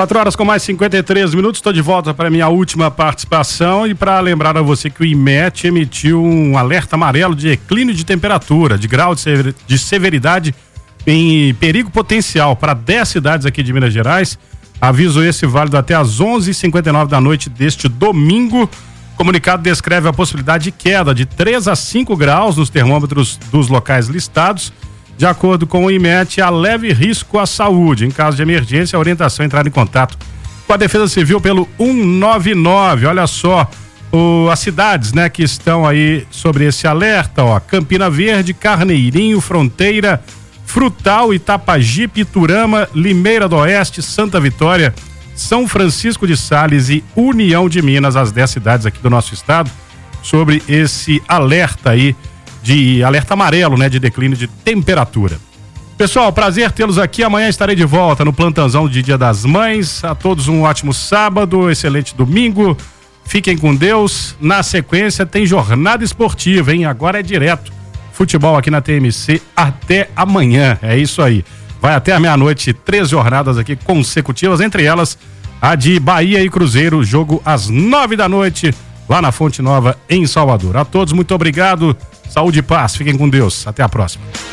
4 horas com mais 53 minutos, estou de volta para minha última participação e para lembrar a você que o IMET emitiu um alerta amarelo de declínio de temperatura, de grau de severidade em perigo potencial para 10 cidades aqui de Minas Gerais. Aviso esse válido até às 11h59 da noite deste domingo. O comunicado descreve a possibilidade de queda de 3 a 5 graus nos termômetros dos locais listados. De acordo com o IMET, há leve risco à saúde. Em caso de emergência, a orientação é entrar em contato com a Defesa Civil pelo 199. Olha só, as cidades, né, que estão aí sobre esse alerta, ó: Campina Verde, Carneirinho, Fronteira, Frutal, Itapagi, Piturama, Limeira do Oeste, Santa Vitória, São Francisco de Sales e União de Minas, as 10 cidades aqui do nosso estado, sobre esse alerta aí, de alerta amarelo, né, de declínio de temperatura. Pessoal, prazer tê-los aqui. Amanhã estarei de volta no plantãozão de Dia das Mães. A todos um ótimo sábado, excelente domingo. Fiquem com Deus. Na sequência tem jornada esportiva, hein? Agora é direto futebol aqui na TMC até amanhã. É isso aí. Vai até a meia-noite, 3 jornadas aqui consecutivas, entre elas a de Bahia e Cruzeiro, jogo às 9 da noite, lá na Fonte Nova, em Salvador. A todos, muito obrigado. Saúde e paz, fiquem com Deus, até a próxima.